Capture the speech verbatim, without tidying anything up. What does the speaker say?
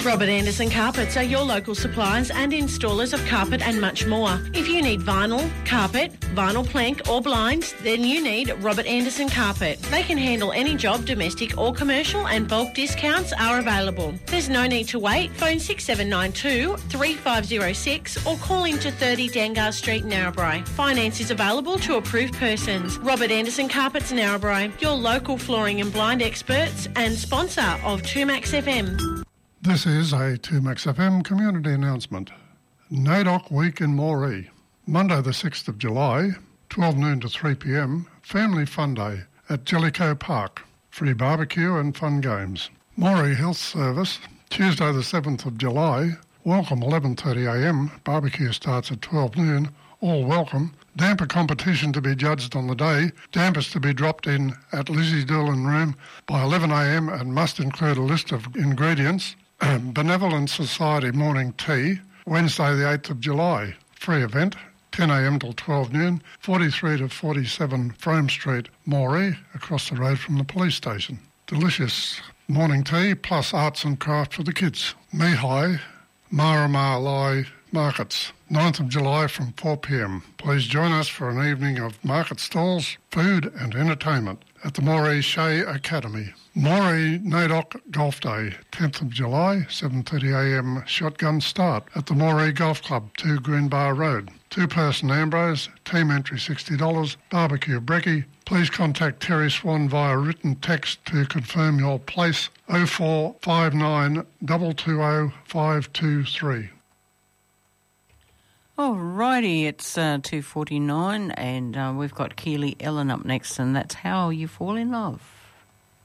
Robert Anderson Carpets are your local suppliers and installers of carpet and much more. If you need vinyl, carpet, vinyl plank or blinds, then you need Robert Anderson Carpet. They can handle any job, domestic or commercial, and bulk discounts are available. There's no need to wait. Phone six seven nine two, three five zero six or call into thirty Dangar Street, Narrabri. Finance is available to approved persons. Robert Anderson Carpets, Narrabri, your local flooring and blind experts and sponsor of two Max F M. This is a two Max F M community announcement. NAIDOC Week in Moree. Monday the sixth of July, twelve noon to three p m, Family Fun Day at Jellicoe Park. Free barbecue and fun games. Moree Health Service, Tuesday the seventh of July, welcome eleven thirty a m, barbecue starts at twelve noon, all welcome. Damper competition to be judged on the day. Dampers to be dropped in at Lizzie Doolan Room by eleven a m and must include a list of ingredients. Um, Benevolent Society morning tea, Wednesday the eighth of July. Free event, ten a m till twelve noon, forty-three to forty-seven Frome Street, Moree, across the road from the police station. Delicious morning tea plus arts and craft for the kids. Mihai, Marama Lai Markets, ninth of July from four p m. Please join us for an evening of market stalls, food and entertainment at the Moree Shea Academy. Moree NAIDOC Golf Day, tenth of July, seven thirty a m shotgun start at the Moree Golf Club, two Greenbar Road. Two-person Ambrose, team entry sixty dollars, barbecue brekkie. Please contact Terry Swan via written text to confirm your place, oh four five nine, two two oh, five two three. Alrighty, it's uh, two forty-nine and uh, we've got Keely Ellen up next, and that's How You Fall in Love.